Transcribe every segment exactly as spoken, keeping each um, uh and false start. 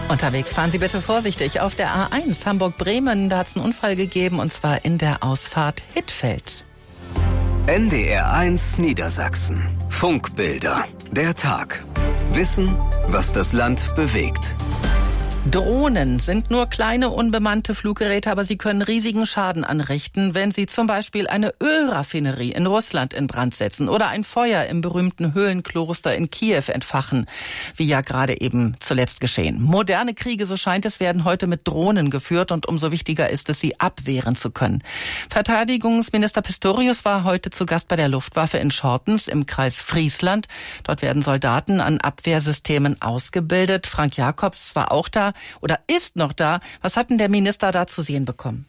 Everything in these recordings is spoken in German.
Unterwegs fahren Sie bitte vorsichtig auf der A eins Hamburg-Bremen. Da hat es einen Unfall gegeben, und zwar in der Ausfahrt Hittfeld. N D R eins Niedersachsen. Funkbilder. Der Tag. Wissen, was das Land bewegt. Drohnen sind nur kleine, unbemannte Fluggeräte, aber sie können riesigen Schaden anrichten, wenn sie zum Beispiel eine Ölraffinerie in Russland in Brand setzen oder ein Feuer im berühmten Höhlenkloster in Kiew entfachen, wie ja gerade eben zuletzt geschehen. Moderne Kriege, so scheint es, werden heute mit Drohnen geführt, und umso wichtiger ist es, sie abwehren zu können. Verteidigungsminister Pistorius war heute zu Gast bei der Luftwaffe in Schortens im Kreis Friesland. Dort werden Soldaten an Abwehrsystemen ausgebildet. Frank Jacobs war auch da. Oder ist noch da. Was hat denn der Minister da zu sehen bekommen?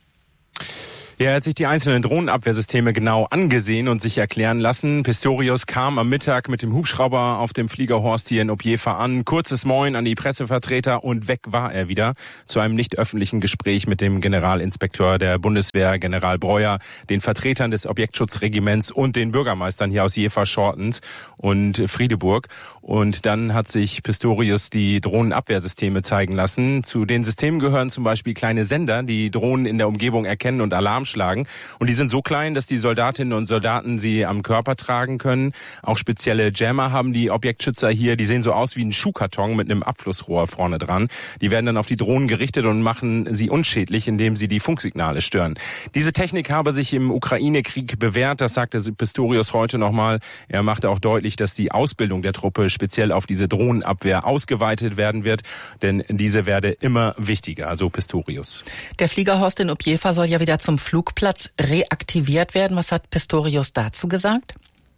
Ja, er hat sich die einzelnen Drohnenabwehrsysteme genau angesehen und sich erklären lassen. Pistorius kam am Mittag mit dem Hubschrauber auf dem Fliegerhorst hier in Objefa an. Kurzes Moin an die Pressevertreter und weg war er wieder zu einem nicht öffentlichen Gespräch mit dem Generalinspekteur der Bundeswehr, General Breuer, den Vertretern des Objektschutzregiments und den Bürgermeistern hier aus Jever, Schortens und Friedeburg. Und dann hat sich Pistorius die Drohnenabwehrsysteme zeigen lassen. Zu den Systemen gehören zum Beispiel kleine Sender, die Drohnen in der Umgebung erkennen und Alarm schlagen. Und die sind so klein, dass die Soldatinnen und Soldaten sie am Körper tragen können. Auch spezielle Jammer haben die Objektschützer hier. Die sehen so aus wie ein Schuhkarton mit einem Abflussrohr vorne dran. Die werden dann auf die Drohnen gerichtet und machen sie unschädlich, indem sie die Funksignale stören. Diese Technik habe sich im Ukraine-Krieg bewährt. Das sagte Pistorius heute nochmal. Er machte auch deutlich, dass die Ausbildung der Truppe speziell auf diese Drohnenabwehr ausgeweitet werden wird. Denn diese werde immer wichtiger, so Pistorius. Der Fliegerhorst in Objefa soll ja wieder zum Flugplatz reaktiviert werden. Was hat Pistorius dazu gesagt?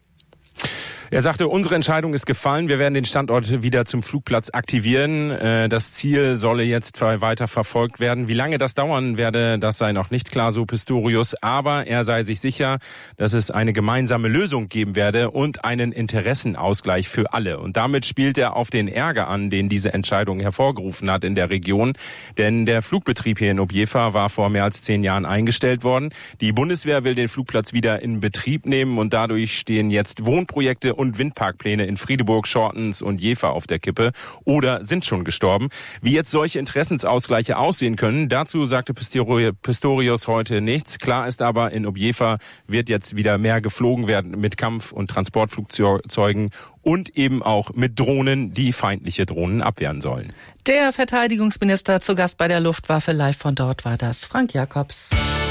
Er sagte, unsere Entscheidung ist gefallen. Wir werden den Standort wieder zum Flugplatz aktivieren. Das Ziel solle jetzt weiter verfolgt werden. Wie lange das dauern werde, das sei noch nicht klar, so Pistorius. Aber er sei sich sicher, dass es eine gemeinsame Lösung geben werde und einen Interessenausgleich für alle. Und damit spielt er auf den Ärger an, den diese Entscheidung hervorgerufen hat in der Region. Denn der Flugbetrieb hier in Objefa war vor mehr als zehn Jahren eingestellt worden. Die Bundeswehr will den Flugplatz wieder in Betrieb nehmen, und dadurch stehen jetzt Wohnprojekte und Windparkpläne in Friedeburg, Schortens und Jever auf der Kippe oder sind schon gestorben. Wie jetzt solche Interessensausgleiche aussehen können, dazu sagte Pistorius heute nichts. Klar ist aber, in Objefa wird jetzt wieder mehr geflogen werden mit Kampf- und Transportflugzeugen und eben auch mit Drohnen, die feindliche Drohnen abwehren sollen. Der Verteidigungsminister zu Gast bei der Luftwaffe, live von dort war das Frank Jacobs.